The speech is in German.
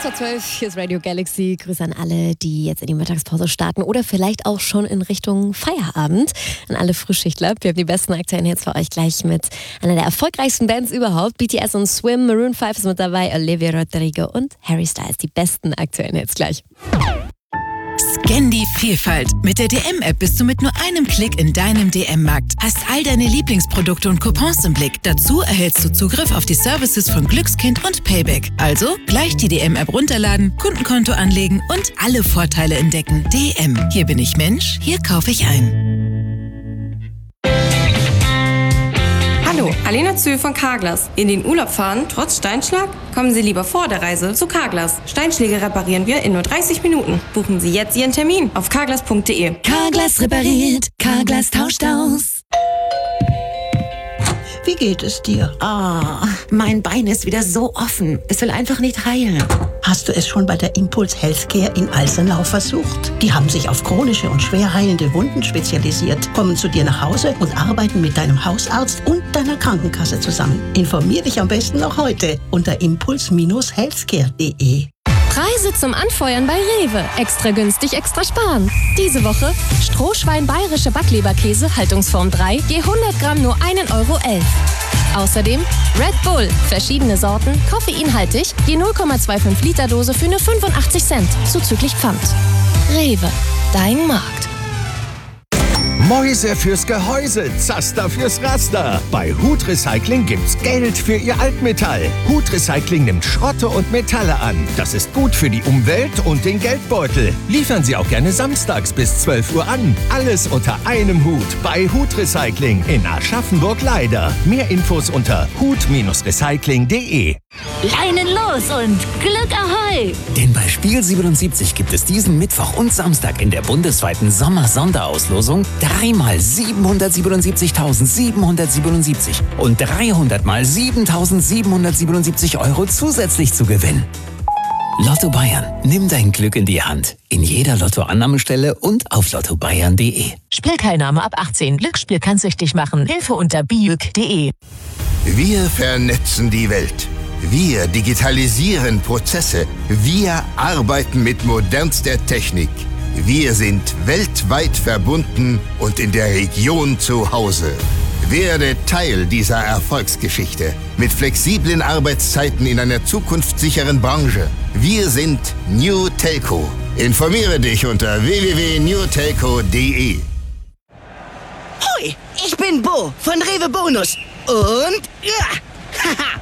12, hier ist Radio Galaxy. Grüße an alle, die jetzt in die Mittagspause starten oder vielleicht auch schon in Richtung Feierabend. An alle Frühschichtler. Wir haben die besten aktuellen Hits für euch gleich mit einer der erfolgreichsten Bands überhaupt. BTS und Swim, Maroon 5 ist mit dabei, Olivia Rodrigo und Harry Styles. Die besten aktuellen Hits gleich. Scan die Vielfalt. Mit der DM-App bist du mit nur einem Klick in deinem DM-Markt. Hast all deine Lieblingsprodukte und Coupons im Blick. Dazu erhältst du Zugriff auf die Services von Glückskind und Payback. Also gleich die DM-App runterladen, Kundenkonto anlegen und alle Vorteile entdecken. DM. Hier bin ich Mensch, hier kaufe ich ein. Hallo, Alena Zühl von Carglass. In den Urlaub fahren, trotz Steinschlag? Kommen Sie lieber vor der Reise zu Carglass. Steinschläge reparieren wir in nur 30 Minuten. Buchen Sie jetzt Ihren Termin auf carglass.de. Carglass repariert, Carglass tauscht aus. Wie geht es dir? Mein Bein ist wieder so offen. Es will einfach nicht heilen. Hast du es schon bei der Impuls Healthcare in Alsenau versucht? Die haben sich auf chronische und schwer heilende Wunden spezialisiert, kommen zu dir nach Hause und arbeiten mit deinem Hausarzt und deiner Krankenkasse zusammen. Informier dich am besten noch heute unter impuls-healthcare.de. Preise zum Anfeuern bei Rewe. Extra günstig, extra sparen. Diese Woche Strohschwein bayerische Backleberkäse, Haltungsform 3, je 100 Gramm nur 1,11 Euro. Außerdem Red Bull, verschiedene Sorten, koffeinhaltig, je 0,25 Liter Dose für nur 85 Cent, zuzüglich Pfand. Rewe, dein Markt. Mäuse fürs Gehäuse, Zaster fürs Raster. Bei Hut Recycling gibt's Geld für Ihr Altmetall. Hut Recycling nimmt Schrotte und Metalle an. Das ist gut für die Umwelt und den Geldbeutel. Liefern Sie auch gerne samstags bis 12 Uhr an. Alles unter einem Hut bei Hut Recycling in Aschaffenburg-Leider. Mehr Infos unter hut-recycling.de. Leinen los und Glück Ahoi! Denn bei Spiel 77 gibt es diesen Mittwoch und Samstag in der bundesweiten Sommer-Sonderauslosung 3 mal 777.777 und 300 mal 7.777 Euro zusätzlich zu gewinnen. Lotto Bayern. Nimm dein Glück in die Hand. In jeder Lottoannahmestelle und auf lottobayern.de. Spielteilnahme ab 18. Glücksspiel kann süchtig machen. Hilfe unter biüc.de. Wir vernetzen die Welt. Wir digitalisieren Prozesse. Wir arbeiten mit modernster Technik. Wir sind weltweit verbunden und in der Region zu Hause. Werde Teil dieser Erfolgsgeschichte mit flexiblen Arbeitszeiten in einer zukunftssicheren Branche. Wir sind New Telco. Informiere dich unter www.newtelco.de. Hoi, ich bin Bo von Rewe Bonus und